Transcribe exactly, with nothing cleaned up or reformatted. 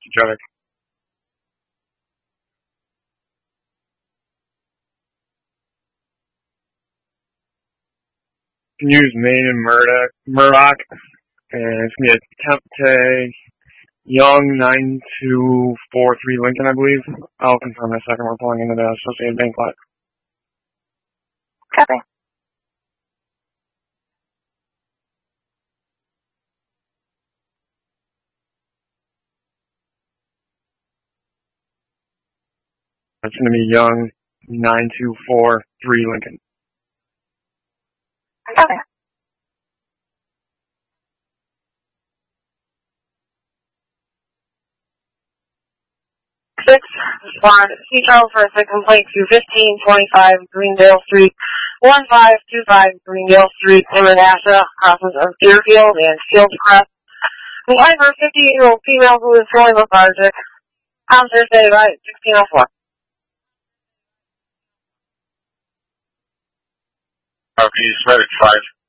each other. You can use Maine and Murdoch, Murdoch, and it's going to be a Tempe Young nine two four three Lincoln, I believe. I'll confirm in a second. We're pulling into the Associated Bank lot. Copy. It's going to be Young nine two four three Lincoln. Okay. Six, respond, Seattle for a second complaint to fifteen twenty-five Greendale Street, one five two five Greendale Street, in Manassas, crosses of Deerfield and Fieldcrest. Complaint for a fifty-eight-year-old female who is feeling lethargic. Officer stated by sixteen oh four. Okay, you submitted five.